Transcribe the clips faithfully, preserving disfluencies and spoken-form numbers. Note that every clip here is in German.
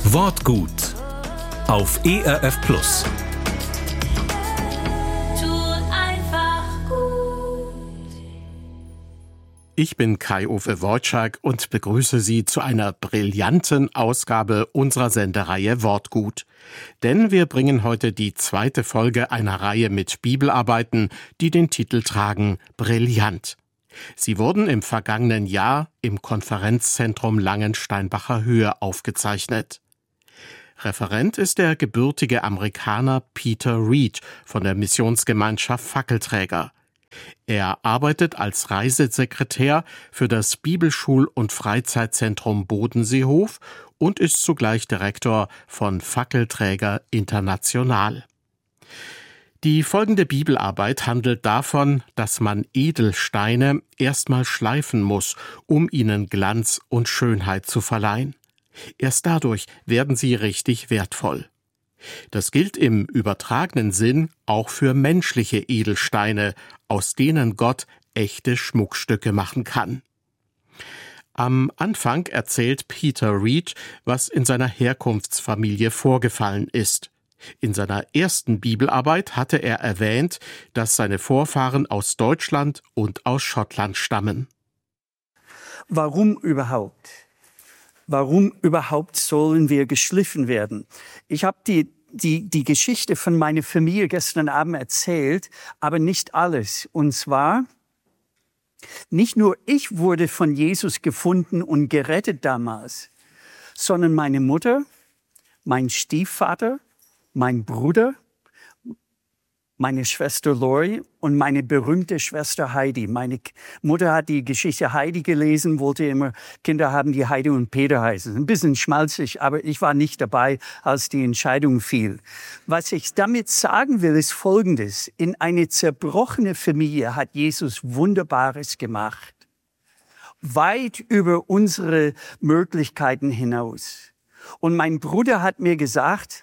Wortgut auf E R F Plus. Ich bin Kai-Uwe Wojcik und begrüße Sie zu einer brillanten Ausgabe unserer Sendereihe Wortgut. Denn wir bringen heute die zweite Folge einer Reihe mit Bibelarbeiten, die den Titel tragen Brillant. Sie wurden im vergangenen Jahr im Konferenzzentrum Langensteinbacher Höhe aufgezeichnet. Referent ist der gebürtige Amerikaner Peter Reed von der Missionsgemeinschaft Fackelträger. Er arbeitet als Reisesekretär für das Bibelschul- und Freizeitzentrum Bodenseehof und ist zugleich Direktor von Fackelträger International. Die folgende Bibelarbeit handelt davon, dass man Edelsteine erstmal schleifen muss, um ihnen Glanz und Schönheit zu verleihen. Erst dadurch werden sie richtig wertvoll. Das gilt im übertragenen Sinn auch für menschliche Edelsteine, aus denen Gott echte Schmuckstücke machen kann. Am Anfang erzählt Peter Reed, was in seiner Herkunftsfamilie vorgefallen ist. In seiner ersten Bibelarbeit hatte er erwähnt, dass seine Vorfahren aus Deutschland und aus Schottland stammen. Warum überhaupt? Warum überhaupt sollen wir geschliffen werden? Ich habe die, die, die Geschichte von meiner Familie gestern Abend erzählt, aber nicht alles. Und zwar, nicht nur ich wurde von Jesus gefunden und gerettet damals, sondern meine Mutter, mein Stiefvater, mein Bruder, meine Schwester Lori und meine berühmte Schwester Heidi. Meine Mutter hat die Geschichte Heidi gelesen, wollte immer Kinder haben, die Heidi und Peter heißen. Ein bisschen schmalzig, aber ich war nicht dabei, als die Entscheidung fiel. Was ich damit sagen will, ist Folgendes. In eine zerbrochene Familie hat Jesus Wunderbares gemacht. Weit über unsere Möglichkeiten hinaus. Und mein Bruder hat mir gesagt,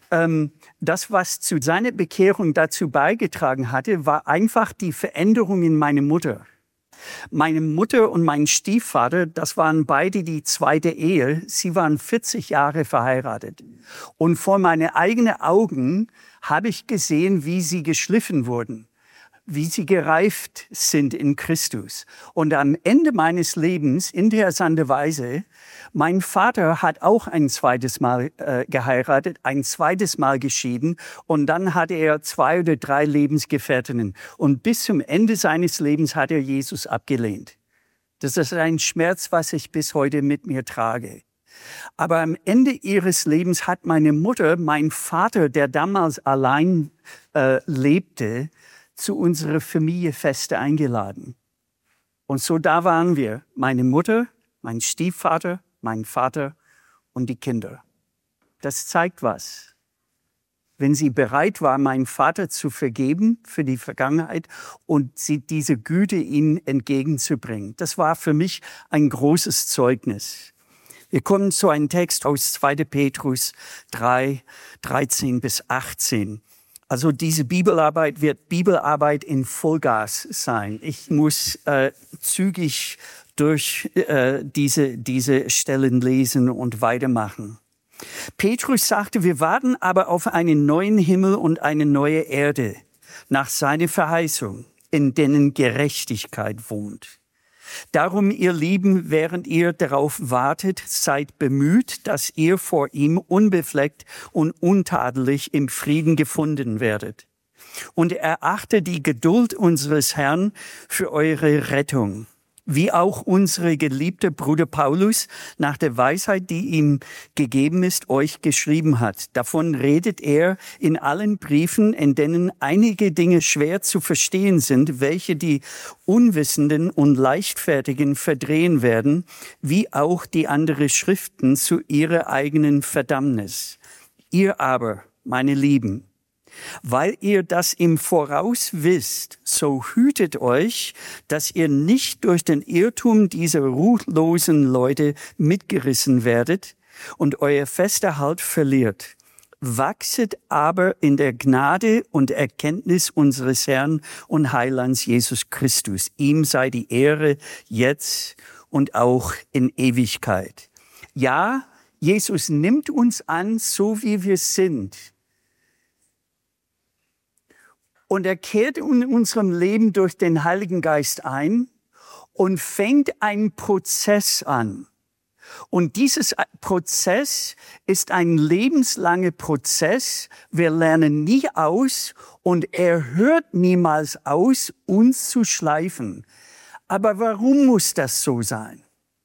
das, was zu seiner Bekehrung dazu beigetragen hatte, war einfach die Veränderung in meine Mutter. Meine Mutter und mein Stiefvater, das waren beide die zweite Ehe. Sie waren vierzig Jahre verheiratet. Und vor meinen eigenen Augen habe ich gesehen, wie sie geschliffen wurden, wie sie gereift sind in Christus. Und am Ende meines Lebens, interessanterweise, mein Vater hat auch ein zweites Mal äh, geheiratet, ein zweites Mal geschieden und dann hatte er zwei oder drei Lebensgefährtinnen. Und bis zum Ende seines Lebens hat er Jesus abgelehnt. Das ist ein Schmerz, was ich bis heute mit mir trage. Aber am Ende ihres Lebens hat meine Mutter, mein Vater, der damals allein äh, lebte, zu unserer Familienfeste eingeladen. Und so da waren wir, meine Mutter, mein Stiefvater, mein Vater und die Kinder. Das zeigt was. Wenn sie bereit war, meinen Vater zu vergeben für die Vergangenheit und sie diese Güte ihnen entgegenzubringen. Das war für mich ein großes Zeugnis. Wir kommen zu einem Text aus zweiter Petrus drei, dreizehn bis achtzehn. Also diese Bibelarbeit wird Bibelarbeit in Vollgas sein. Ich muss äh, zügig durch äh, diese, diese Stellen lesen und weitermachen. Petrus sagte, wir warten aber auf einen neuen Himmel und eine neue Erde, nach seiner Verheißung, in denen Gerechtigkeit wohnt. Darum, ihr Lieben, während ihr darauf wartet, seid bemüht, dass ihr vor ihm unbefleckt und untadelig im Frieden gefunden werdet. Und erachtet die Geduld unseres Herrn für eure Rettung, wie auch unsere geliebte Bruder Paulus nach der Weisheit, die ihm gegeben ist, euch geschrieben hat. Davon redet er in allen Briefen, in denen einige Dinge schwer zu verstehen sind, welche die Unwissenden und Leichtfertigen verdrehen werden, wie auch die anderen Schriften zu ihrer eigenen Verdammnis. Ihr aber, meine Lieben, weil ihr das im Voraus wisst, so hütet euch, dass ihr nicht durch den Irrtum dieser ruchlosen Leute mitgerissen werdet und euer fester Halt verliert. Wachset aber in der Gnade und Erkenntnis unseres Herrn und Heilands Jesus Christus. Ihm sei die Ehre jetzt und auch in Ewigkeit. Ja, Jesus nimmt uns an, so wie wir sind. Und er kehrt in unserem Leben durch den Heiligen Geist ein und fängt einen Prozess an. Und dieses Prozess ist ein lebenslanger Prozess. Wir lernen nie aus und er hört niemals aus, uns zu schleifen. Aber warum muss das so sein?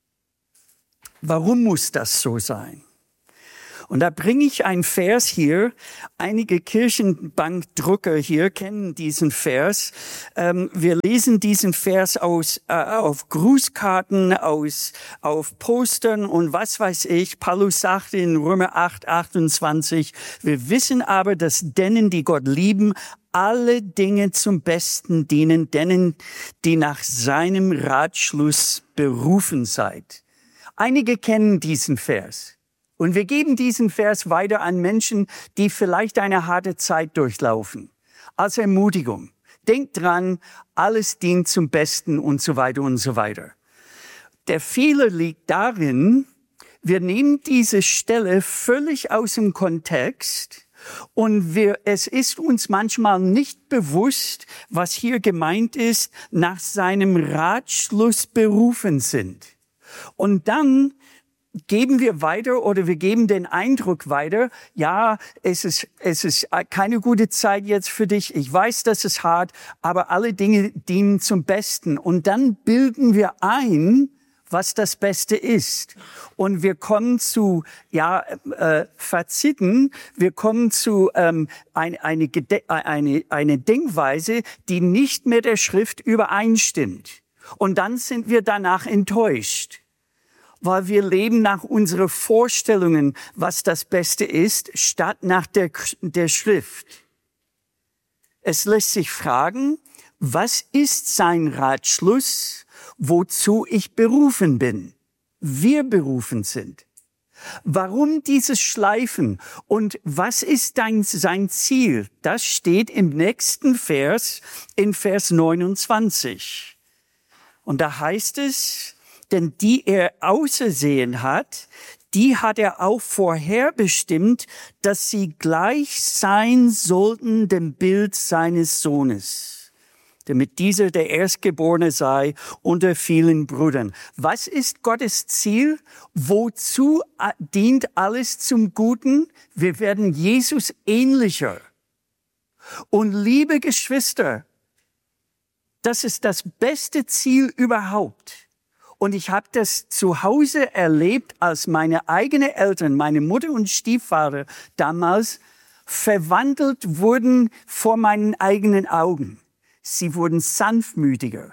Warum muss das so sein? Und da bringe ich einen Vers hier. Einige Kirchenbankdrucker hier kennen diesen Vers. Ähm, wir lesen diesen Vers aus, äh, auf Grußkarten, aus, auf Postern und was weiß ich. Paulus sagt in Römer acht, achtundzwanzig, wir wissen aber, dass denen, die Gott lieben, alle Dinge zum Besten dienen, denen, die nach seinem Ratschluss berufen seid. Einige kennen diesen Vers. Und wir geben diesen Vers weiter an Menschen, die vielleicht eine harte Zeit durchlaufen. Als Ermutigung. Denkt dran, alles dient zum Besten und so weiter und so weiter. Der Fehler liegt darin, wir nehmen diese Stelle völlig aus dem Kontext und wir, es ist uns manchmal nicht bewusst, was hier gemeint ist, nach seinem Ratschluss berufen sind. Und dann geben wir weiter oder wir geben den Eindruck weiter, ja, es ist, es ist keine gute Zeit jetzt für dich. Ich weiß, das ist hart, aber alle Dinge dienen zum Besten. Und dann bilden wir ein, was das Beste ist. Und wir kommen zu, ja, äh, Faziten, wir kommen zu ähm, ein, eine, eine, eine Denkweise, die nicht mit der Schrift übereinstimmt. Und dann sind wir danach enttäuscht. Weil wir leben nach unseren Vorstellungen, was das Beste ist, statt nach der, der Schrift. Es lässt sich fragen, was ist sein Ratschluss, wozu ich berufen bin, wir berufen sind? Warum dieses Schleifen und was ist dein, sein Ziel? Das steht im nächsten Vers, in Vers neunundzwanzig. Und da heißt es, denn die er ausersehen hat, die hat er auch vorherbestimmt, dass sie gleich sein sollten dem Bild seines Sohnes, damit dieser der Erstgeborene sei unter vielen Brüdern. Was ist Gottes Ziel? Wozu dient alles zum Guten? Wir werden Jesus ähnlicher. Und liebe Geschwister, das ist das beste Ziel überhaupt. Und ich habe das zu Hause erlebt, als meine eigenen Eltern, meine Mutter und Stiefvater damals verwandelt wurden vor meinen eigenen Augen. Sie wurden sanftmütiger.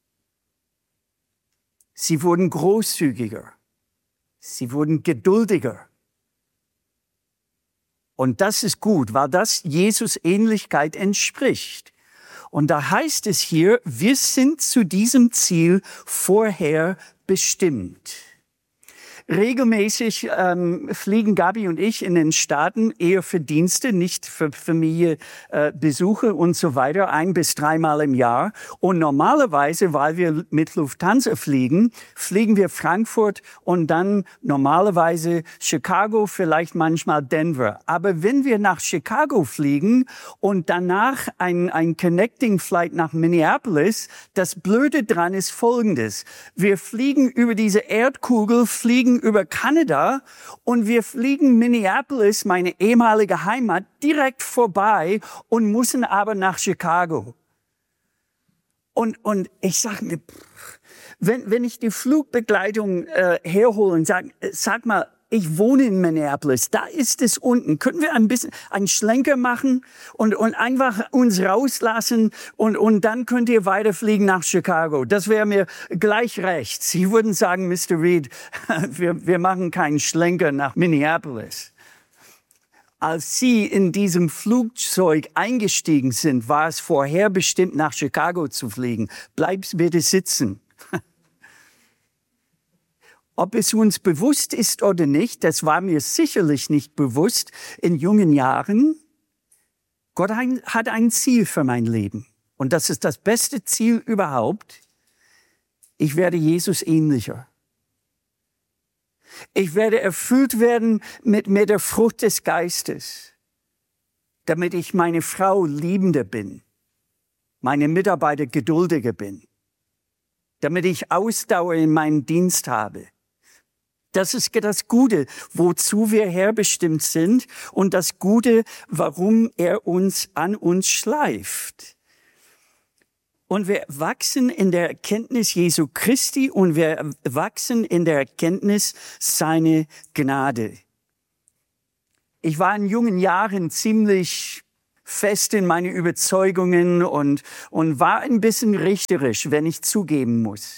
Sie wurden großzügiger. Sie wurden geduldiger. Und das ist gut, weil das Jesus Ähnlichkeit entspricht. Und da heißt es hier, wir sind zu diesem Ziel vorher bestimmt. Regelmäßig ähm, fliegen Gabi und ich in den Staaten, eher für Dienste, nicht für Familie, äh, Besuche und so weiter, ein bis dreimal im Jahr. Und normalerweise, weil wir mit Lufthansa fliegen, fliegen wir Frankfurt und dann normalerweise Chicago, vielleicht manchmal Denver. Aber wenn wir nach Chicago fliegen und danach ein, ein Connecting Flight nach Minneapolis, das Blöde dran ist Folgendes. Wir fliegen über diese Erdkugel, fliegen über Kanada und wir fliegen Minneapolis, meine ehemalige Heimat, direkt vorbei und müssen aber nach Chicago. Und, und ich sage mir, wenn, wenn ich die Flugbegleitung äh, herhole und sage, sag mal, ich wohne in Minneapolis, da ist es unten. Können wir ein bisschen einen Schlenker machen und, und einfach uns rauslassen und, und dann könnt ihr weiterfliegen nach Chicago. Das wäre mir gleich recht. Sie würden sagen, Mister Reed, wir, wir machen keinen Schlenker nach Minneapolis. Als Sie in diesem Flugzeug eingestiegen sind, war es vorherbestimmt, nach Chicago zu fliegen. Bleib bitte sitzen. Ob es uns bewusst ist oder nicht, das war mir sicherlich nicht bewusst in jungen Jahren. Gott hat ein Ziel für mein Leben. Und das ist das beste Ziel überhaupt. Ich werde Jesus ähnlicher. Ich werde erfüllt werden mit, mit der Frucht des Geistes, damit ich meine Frau liebender bin, meine Mitarbeiter geduldiger bin, damit ich Ausdauer in meinem Dienst habe. Das ist das Gute, wozu wir herbestimmt sind und das Gute, warum er uns an uns schleift. Und wir wachsen in der Erkenntnis Jesu Christi und wir wachsen in der Erkenntnis seiner Gnade. Ich war in jungen Jahren ziemlich fest in meine Überzeugungen und, und war ein bisschen richterisch, wenn ich zugeben muss.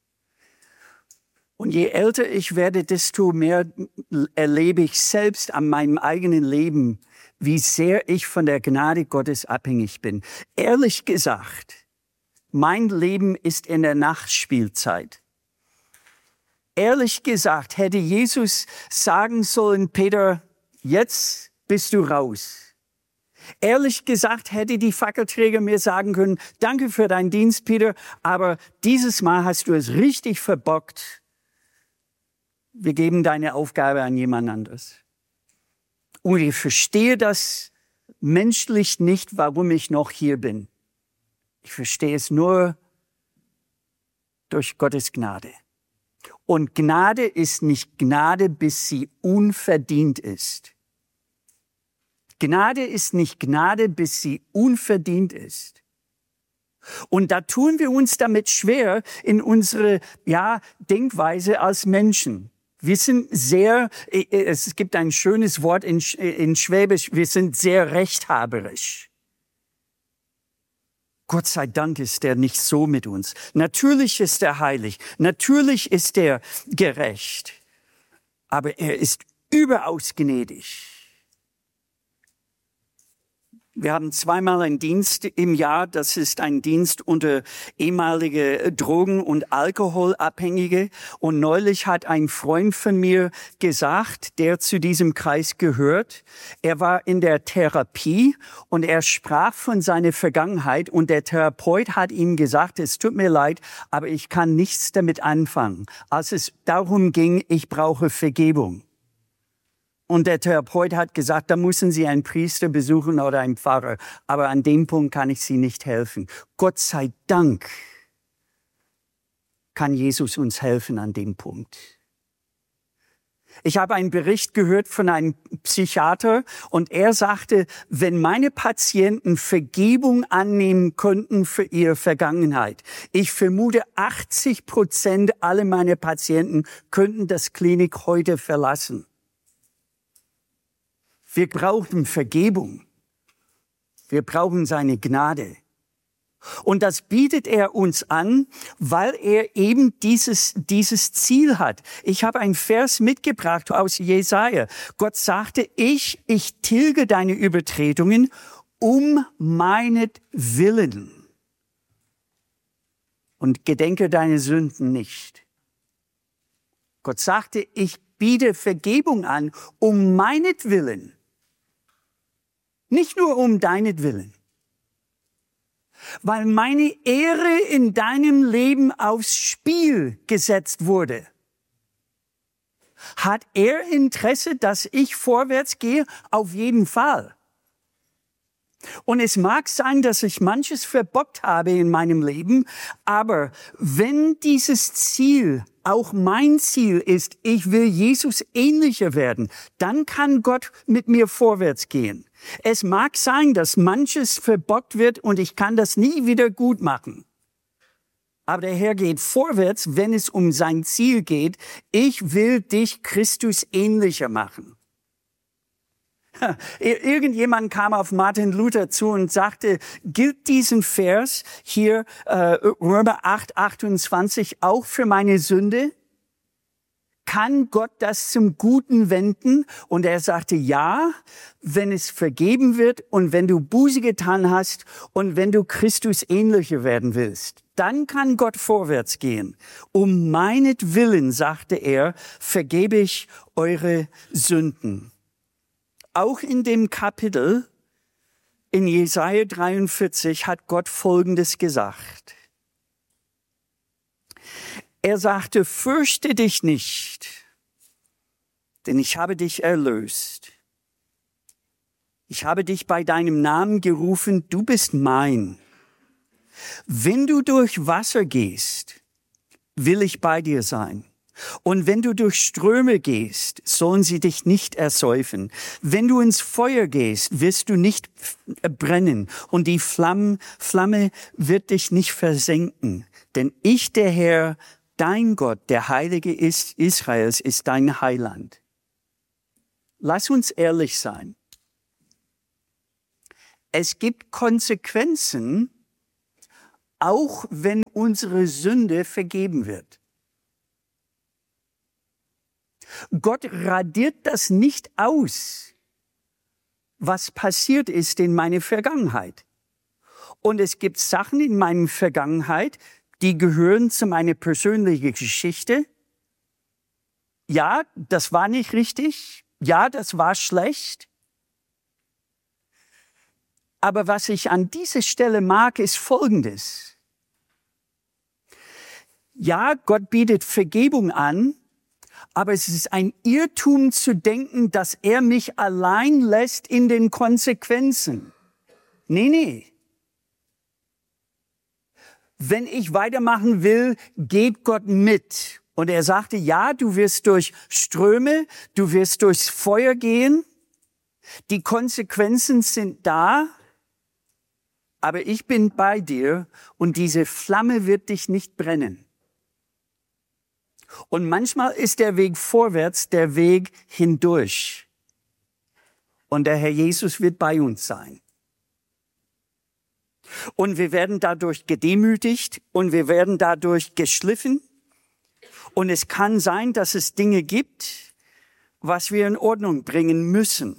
Und je älter ich werde, desto mehr erlebe ich selbst an meinem eigenen Leben, wie sehr ich von der Gnade Gottes abhängig bin. Ehrlich gesagt, mein Leben ist in der Nachspielzeit. Ehrlich gesagt, hätte Jesus sagen sollen, Peter, jetzt bist du raus. Ehrlich gesagt, hätte die Fackelträger mir sagen können, danke für deinen Dienst, Peter, aber dieses Mal hast du es richtig verbockt. Wir geben deine Aufgabe an jemand anderes. Und ich verstehe das menschlich nicht, warum ich noch hier bin. Ich verstehe es nur durch Gottes Gnade. Und Gnade ist nicht Gnade, bis sie unverdient ist. Gnade ist nicht Gnade, bis sie unverdient ist. Und da tun wir uns damit schwer in unsere, ja, Denkweise als Menschen. Wir sind sehr, es gibt ein schönes Wort in, in Schwäbisch, wir sind sehr rechthaberisch. Gott sei Dank ist er nicht so mit uns. Natürlich ist er heilig, natürlich ist er gerecht, aber er ist überaus gnädig. Wir haben zweimal einen Dienst im Jahr. Das ist ein Dienst unter ehemalige Drogen- und Alkoholabhängige. Und neulich hat ein Freund von mir gesagt, der zu diesem Kreis gehört, er war in der Therapie und er sprach von seiner Vergangenheit und der Therapeut hat ihm gesagt, es tut mir leid, aber ich kann nichts damit anfangen. Als es darum ging, ich brauche Vergebung. Und der Therapeut hat gesagt, da müssen Sie einen Priester besuchen oder einen Pfarrer. Aber an dem Punkt kann ich Sie nicht helfen. Gott sei Dank kann Jesus uns helfen an dem Punkt. Ich habe einen Bericht gehört von einem Psychiater und er sagte, wenn meine Patienten Vergebung annehmen könnten für ihre Vergangenheit, ich vermute achtzig Prozent aller meiner Patienten könnten das Klinik heute verlassen. Wir brauchen Vergebung. Wir brauchen seine Gnade. Und das bietet er uns an, weil er eben dieses, dieses Ziel hat. Ich habe einen Vers mitgebracht aus Jesaja. Gott sagte, ich, ich tilge deine Übertretungen um meinetwillen und gedenke deine Sünden nicht. Gott sagte, ich biete Vergebung an um meinetwillen. Nicht nur um deinetwillen. Weil meine Ehre in deinem Leben aufs Spiel gesetzt wurde. Hat er Interesse, dass ich vorwärts gehe? Auf jeden Fall. Und es mag sein, dass ich manches verbockt habe in meinem Leben, aber wenn dieses Ziel auch mein Ziel ist, ich will Jesus ähnlicher werden, dann kann Gott mit mir vorwärts gehen. Es mag sein, dass manches verbockt wird und ich kann das nie wieder gut machen. Aber der Herr geht vorwärts, wenn es um sein Ziel geht. Ich will dich Christus ähnlicher machen. Irgendjemand kam auf Martin Luther zu und sagte, gilt diesen Vers hier, äh, Römer acht, achtundzwanzig, auch für meine Sünde? Kann Gott das zum Guten wenden? Und er sagte, ja, wenn es vergeben wird und wenn du Buße getan hast und wenn du Christus ähnlicher werden willst, dann kann Gott vorwärts gehen. Um meinetwillen, sagte er, vergebe ich eure Sünden. Auch in dem Kapitel in Jesaja dreiundvierzig hat Gott Folgendes gesagt. Er sagte, fürchte dich nicht, denn ich habe dich erlöst. Ich habe dich bei deinem Namen gerufen, du bist mein. Wenn du durch Wasser gehst, will ich bei dir sein. Und wenn du durch Ströme gehst, sollen sie dich nicht ersäufen. Wenn du ins Feuer gehst, wirst du nicht brennen und die Flamme, Flamme wird dich nicht versenken. Denn ich, der Herr, dein Gott, der Heilige ist Israels, ist dein Heiland. Lass uns ehrlich sein. Es gibt Konsequenzen, auch wenn unsere Sünde vergeben wird. Gott radiert das nicht aus, was passiert ist in meiner Vergangenheit. Und es gibt Sachen in meiner Vergangenheit, die gehören zu meiner persönlichen Geschichte. Ja, das war nicht richtig. Ja, das war schlecht. Aber was ich an dieser Stelle mag, ist Folgendes. Ja, Gott bietet Vergebung an, aber es ist ein Irrtum zu denken, dass er mich allein lässt in den Konsequenzen. Nee, nee. Wenn ich weitermachen will, geht Gott mit. Und er sagte, ja, du wirst durch Ströme, du wirst durchs Feuer gehen. Die Konsequenzen sind da, aber ich bin bei dir und diese Flamme wird dich nicht brennen. Und manchmal ist der Weg vorwärts der Weg hindurch. Und der Herr Jesus wird bei uns sein. Und wir werden dadurch gedemütigt und wir werden dadurch geschliffen. Und es kann sein, dass es Dinge gibt, was wir in Ordnung bringen müssen.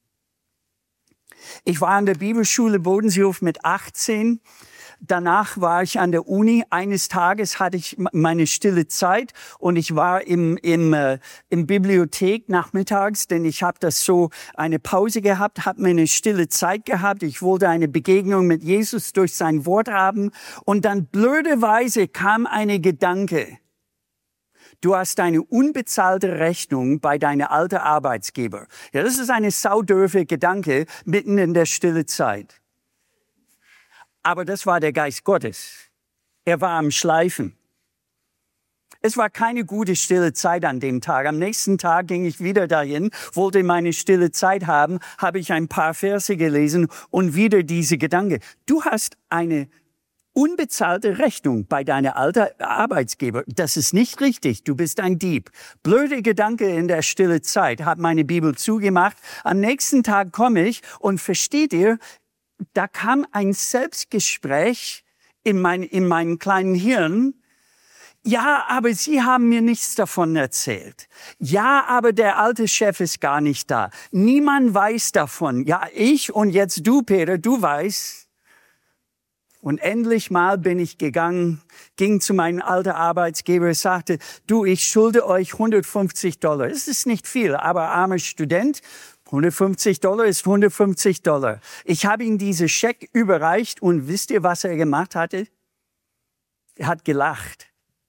Ich war an der Bibelschule Bodenseehof mit achtzehn. Danach war ich an der Uni. Eines Tages hatte ich meine stille Zeit und ich war im, im, äh, im Bibliothek nachmittags, denn ich habe das so eine Pause gehabt, habe meine stille Zeit gehabt. Ich wollte eine Begegnung mit Jesus durch sein Wort haben und dann blöderweise kam eine Gedanke. Du hast eine unbezahlte Rechnung bei deinem alten Arbeitsgeber. Ja, das ist eine saudürfe Gedanke mitten in der stille Zeit. Aber das war der Geist Gottes. Er war am Schleifen. Es war keine gute stille Zeit an dem Tag. Am nächsten Tag ging ich wieder dahin, wollte meine stille Zeit haben, habe ich ein paar Verse gelesen und wieder diese Gedanke. Du hast eine unbezahlte Rechnung bei deiner alten Arbeitsgeber. Das ist nicht richtig. Du bist ein Dieb. Blöde Gedanke in der stille Zeit. Habe meine Bibel zugemacht. Am nächsten Tag komme ich und versteht ihr, da kam ein Selbstgespräch in mein, in meinem kleinen Hirn. Ja, aber Sie haben mir nichts davon erzählt. Ja, aber der alte Chef ist gar nicht da. Niemand weiß davon. Ja, ich und jetzt du, Peter, du weißt. Und endlich mal bin ich gegangen, ging zu meinem alten Arbeitsgeber, sagte, du, ich schulde euch hundertfünfzig Dollar. Es ist nicht viel, aber armer Student, hundertfünfzig Dollar ist hundertfünfzig Dollar. Ich habe ihm diese Scheck überreicht und wisst ihr, was er gemacht hatte? Er hat gelacht.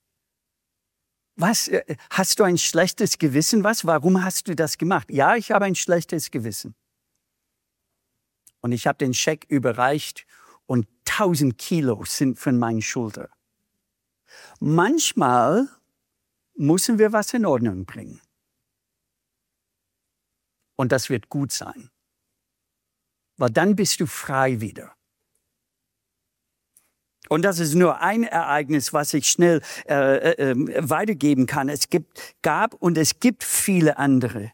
Was? Hast du ein schlechtes Gewissen? Was? Warum hast du das gemacht? Ja, ich habe ein schlechtes Gewissen. Und ich habe den Scheck überreicht und tausend Kilo sind von meinen Schultern. Manchmal müssen wir was in Ordnung bringen. Und das wird gut sein. Weil dann bist du frei wieder. Und das ist nur ein Ereignis, was ich schnell äh, äh, weitergeben kann. Es gibt, gab und es gibt viele andere.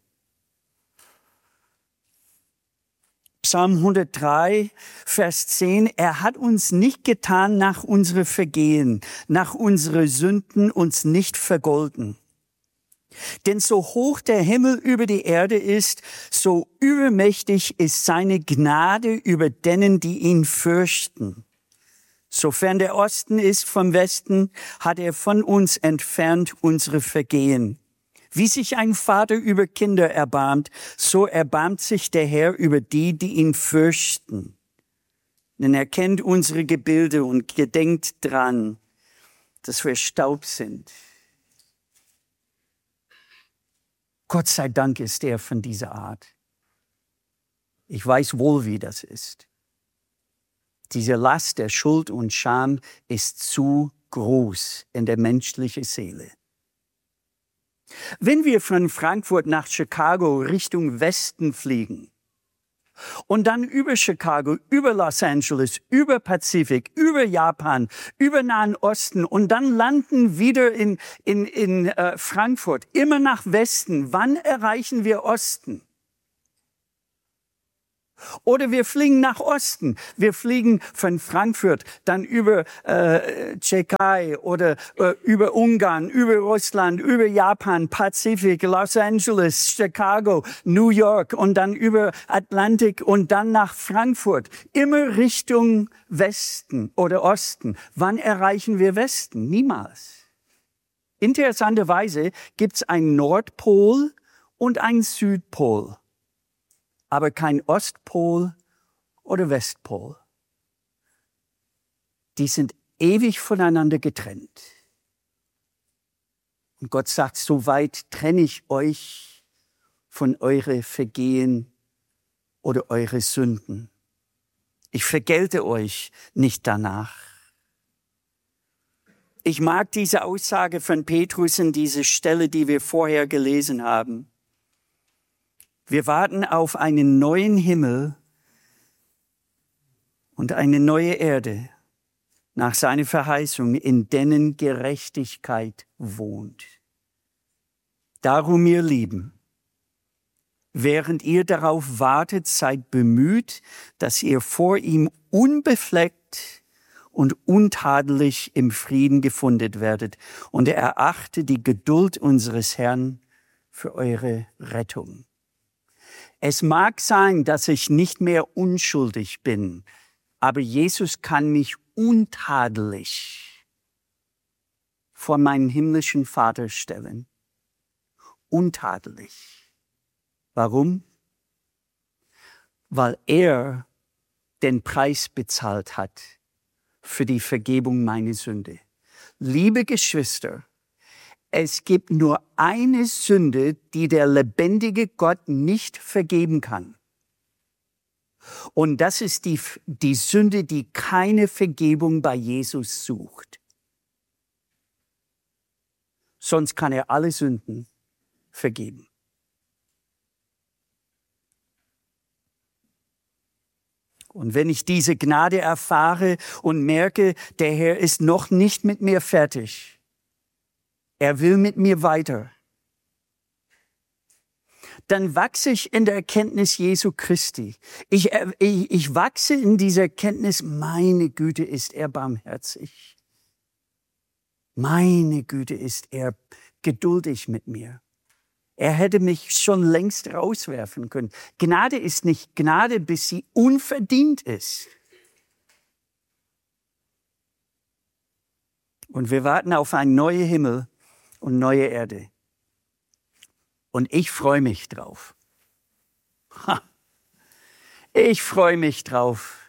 Psalm hundertdrei, Vers zehn, er hat uns nicht getan nach unsere Vergehen, nach unsere Sünden uns nicht vergolten. Denn so hoch der Himmel über die Erde ist, so übermächtig ist seine Gnade über denen, die ihn fürchten. Sofern der Osten ist vom Westen, hat er von uns entfernt unsere Vergehen. Wie sich ein Vater über Kinder erbarmt, so erbarmt sich der Herr über die, die ihn fürchten. Denn er kennt unsere Gebilde und gedenkt dran, dass wir Staub sind. Gott sei Dank ist er von dieser Art. Ich weiß wohl, wie das ist. Diese Last der Schuld und Scham ist zu groß in der menschlichen Seele. Wenn wir von Frankfurt nach Chicago Richtung Westen fliegen und dann über Chicago, über Los Angeles, über Pazifik, über Japan, über Nahen Osten und dann landen wieder in, in, in äh, Frankfurt, immer nach Westen, wann erreichen wir Osten? Oder wir fliegen nach Osten. Wir fliegen von Frankfurt, dann über äh, Tschechei oder äh, über Ungarn, über Russland, über Japan, Pazifik, Los Angeles, Chicago, New York und dann über Atlantik und dann nach Frankfurt. Immer Richtung Westen oder Osten. Wann erreichen wir Westen? Niemals. Interessanterweise gibt es einen Nordpol und einen Südpol, aber kein Ostpol oder Westpol. Die sind ewig voneinander getrennt. Und Gott sagt, so weit trenne ich euch von eure Vergehen oder eure Sünden. Ich vergelte euch nicht danach. Ich mag diese Aussage von Petrus in dieser Stelle, die wir vorher gelesen haben. Wir warten auf einen neuen Himmel und eine neue Erde nach seiner Verheißung, in denen Gerechtigkeit wohnt. Darum, ihr Lieben, während ihr darauf wartet, seid bemüht, dass ihr vor ihm unbefleckt und untadelig im Frieden gefunden werdet und erachte die Geduld unseres Herrn für eure Rettung. Es mag sein, dass ich nicht mehr unschuldig bin, aber Jesus kann mich untadelig vor meinen himmlischen Vater stellen. Untadelig. Warum? Weil er den Preis bezahlt hat für die Vergebung meiner Sünde. Liebe Geschwister, es gibt nur eine Sünde, die der lebendige Gott nicht vergeben kann. Und das ist die, die Sünde, die keine Vergebung bei Jesus sucht. Sonst kann er alle Sünden vergeben. Und wenn ich diese Gnade erfahre und merke, der Herr ist noch nicht mit mir fertig, er will mit mir weiter, dann wachse ich in der Erkenntnis Jesu Christi. Ich, ich, ich wachse in dieser Erkenntnis, meine Güte ist er barmherzig. Meine Güte ist er geduldig mit mir. Er hätte mich schon längst rauswerfen können. Gnade ist nicht Gnade, bis sie unverdient ist. Und wir warten auf einen neuen Himmel und neue Erde. Und ich freue mich drauf. Ha. Ich freue mich drauf.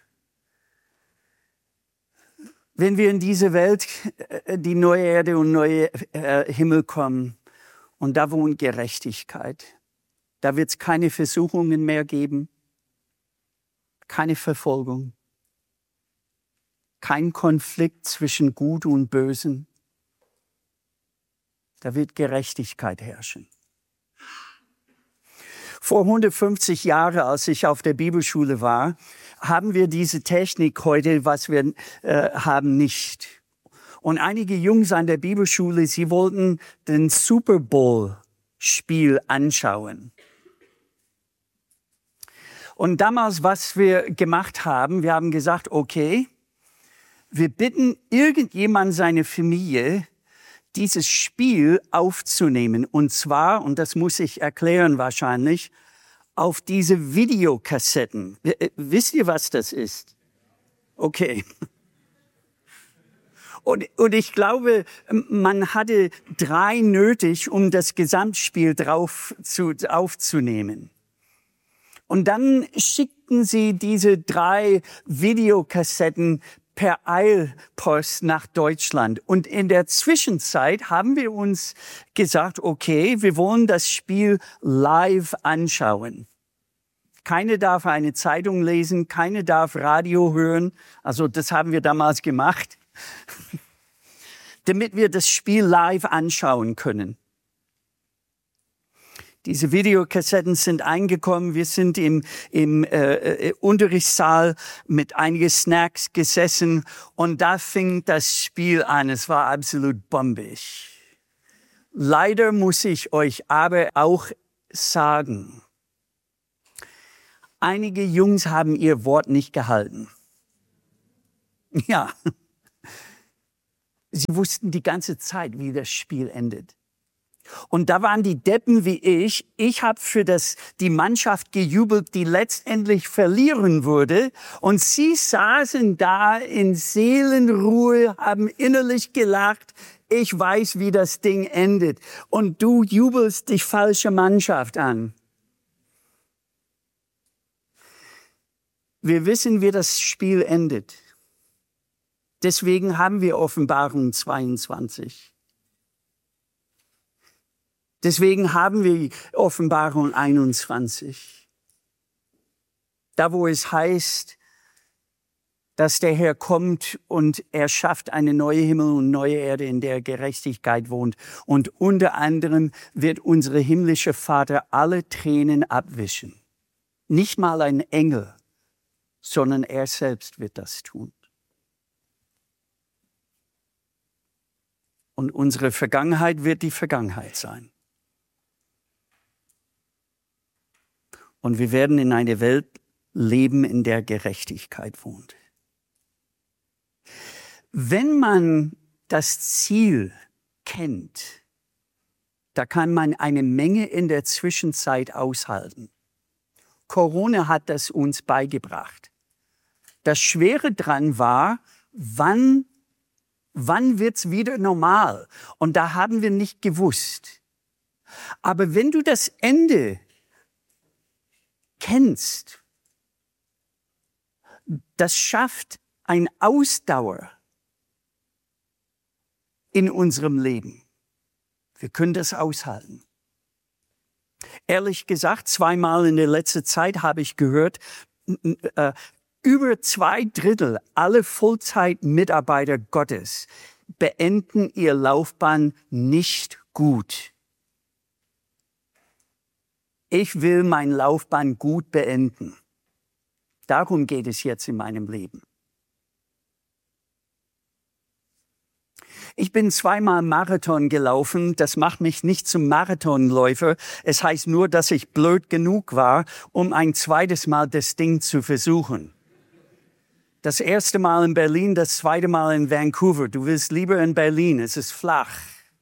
Wenn wir in diese Welt, die neue Erde und neue äh, Himmel kommen, und da wohnt Gerechtigkeit. Da wird es keine Versuchungen mehr geben, keine Verfolgung, kein Konflikt zwischen Gut und Bösen. Da wird Gerechtigkeit herrschen. Vor hundertfünfzig Jahren, als ich auf der Bibelschule war, haben wir diese Technik heute, was wir äh, haben, nicht. Und einige Jungs an der Bibelschule, sie wollten den Super Bowl-Spiel anschauen. Und damals, was wir gemacht haben, wir haben gesagt, okay, wir bitten irgendjemand seine Familie, dieses Spiel aufzunehmen. Und zwar, und das muss ich erklären wahrscheinlich, auf diese Videokassetten. Wisst ihr, was das ist? Okay. Und, und ich glaube, man hatte drei nötig, um das Gesamtspiel drauf zu, aufzunehmen. Und dann schickten sie diese drei Videokassetten per Eilpost nach Deutschland. Und in der Zwischenzeit haben wir uns gesagt, okay, wir wollen das Spiel live anschauen. Keine darf eine Zeitung lesen, keine darf Radio hören. Also das haben wir damals gemacht, damit wir das Spiel live anschauen können. Diese Videokassetten sind eingekommen. Wir sind im, im äh, Unterrichtssaal mit einigen Snacks gesessen und da fing das Spiel an. Es war absolut bombig. Leider muss ich euch aber auch sagen, einige Jungs haben ihr Wort nicht gehalten. Ja, sie wussten die ganze Zeit, wie das Spiel endet. Und da waren die Deppen wie ich. Ich habe für das, die Mannschaft gejubelt, die letztendlich verlieren würde. Und sie saßen da in Seelenruhe, haben innerlich gelacht. Ich weiß, wie das Ding endet. Und du jubelst die falsche Mannschaft an. Wir wissen, wie das Spiel endet. Deswegen haben wir Offenbarung zweiundzwanzig. Deswegen haben wir Offenbarung einundzwanzig. Da, wo es heißt, dass der Herr kommt und er schafft eine neue Himmel und neue Erde, in der Gerechtigkeit wohnt. Und unter anderem wird unser himmlischer Vater alle Tränen abwischen. Nicht mal ein Engel, sondern er selbst wird das tun. Und unsere Vergangenheit wird die Vergangenheit sein. Und wir werden in einer Welt leben, in der Gerechtigkeit wohnt. Wenn man das Ziel kennt, da kann man eine Menge in der Zwischenzeit aushalten. Corona hat das uns beigebracht. Das Schwere dran war, wann, wann wird's wieder normal? Und da haben wir nicht gewusst. Aber wenn du das Ende kennst, das schafft eine Ausdauer in unserem Leben. Wir können das aushalten. Ehrlich gesagt, zweimal in der letzten Zeit habe ich gehört, äh, über zwei Drittel aller Vollzeitmitarbeiter Gottes beenden ihre Laufbahn nicht gut. Ich will meine Laufbahn gut beenden. Darum geht es jetzt in meinem Leben. Ich bin zweimal Marathon gelaufen. Das macht mich nicht zum Marathonläufer. Es heißt nur, dass ich blöd genug war, um ein zweites Mal das Ding zu versuchen. Das erste Mal in Berlin, das zweite Mal in Vancouver. Du willst lieber in Berlin, es ist flach.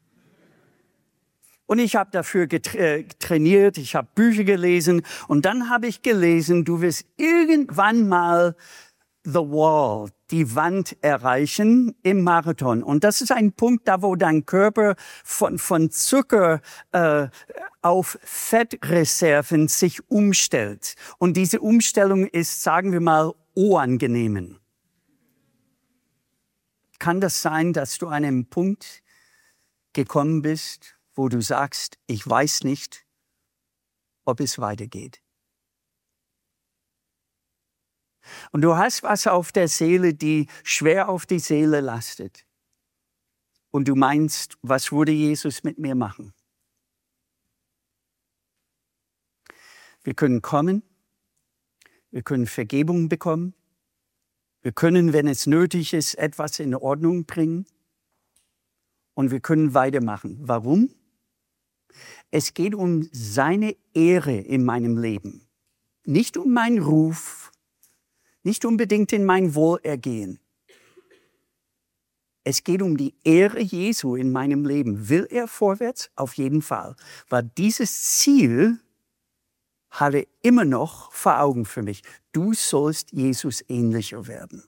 Und ich habe dafür getra- trainiert, ich habe Bücher gelesen und dann habe ich gelesen, du wirst irgendwann mal the wall, die Wand erreichen im Marathon. Und das ist ein Punkt, da wo dein Körper von, von Zucker äh, auf Fettreserven sich umstellt. Und diese Umstellung ist, sagen wir mal, unangenehm. Kann das sein, dass du an einem Punkt gekommen bist, wo du sagst, ich weiß nicht, ob es weitergeht? Und du hast was auf der Seele, die schwer auf die Seele lastet. Und du meinst, was würde Jesus mit mir machen? Wir können kommen, wir können Vergebung bekommen, wir können, wenn es nötig ist, etwas in Ordnung bringen und wir können weitermachen. Warum? Es geht um seine Ehre in meinem Leben, nicht um meinen Ruf, nicht unbedingt in mein Wohlergehen. Es geht um die Ehre Jesu in meinem Leben. Will er vorwärts? Auf jeden Fall. Weil dieses Ziel hat er immer noch vor Augen für mich. Du sollst Jesus ähnlicher werden.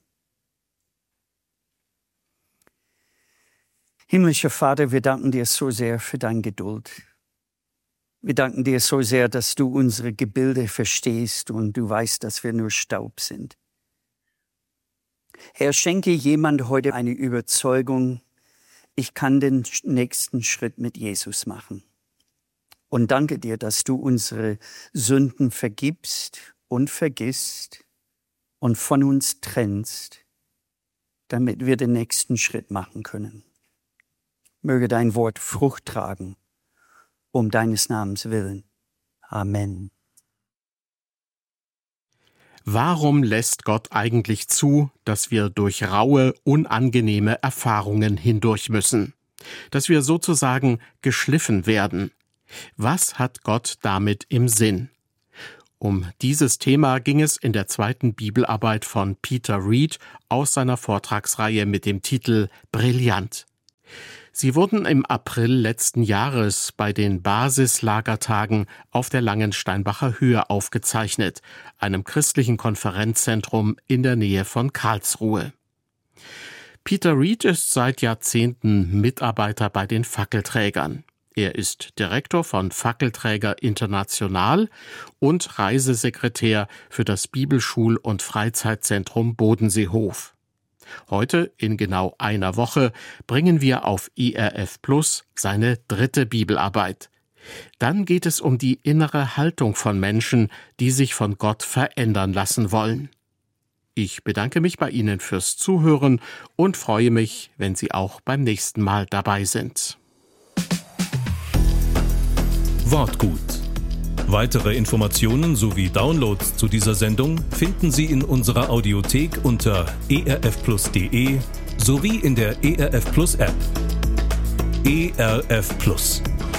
Himmlischer Vater, wir danken dir so sehr für deine Geduld. Wir danken dir so sehr, dass du unsere Gebilde verstehst und du weißt, dass wir nur Staub sind. Herr, schenke jemand heute eine Überzeugung, ich kann den nächsten Schritt mit Jesus machen. Und danke dir, dass du unsere Sünden vergibst und vergisst und von uns trennst, damit wir den nächsten Schritt machen können. Möge dein Wort Frucht tragen, um deines Namens willen. Amen. Warum lässt Gott eigentlich zu, dass wir durch raue, unangenehme Erfahrungen hindurch müssen? Dass wir sozusagen geschliffen werden? Was hat Gott damit im Sinn? Um dieses Thema ging es in der zweiten Bibelarbeit von Peter Reed aus seiner Vortragsreihe mit dem Titel Brillant. Sie wurden im April letzten Jahres bei den Basislagertagen auf der Langensteinbacher Höhe aufgezeichnet, einem christlichen Konferenzzentrum in der Nähe von Karlsruhe. Peter Reed ist seit Jahrzehnten Mitarbeiter bei den Fackelträgern. Er ist Direktor von Fackelträger International und Reisesekretär für das Bibelschul- und Freizeitzentrum Bodenseehof. Heute, in genau einer Woche, bringen wir auf E R F Plus seine dritte Bibelarbeit. Dann geht es um die innere Haltung von Menschen, die sich von Gott verändern lassen wollen. Ich bedanke mich bei Ihnen fürs Zuhören und freue mich, wenn Sie auch beim nächsten Mal dabei sind. Wortgut. Weitere Informationen sowie Downloads zu dieser Sendung finden Sie in unserer Audiothek unter e r f plus punkt d e sowie in der E R F Plus App. E R F Plus.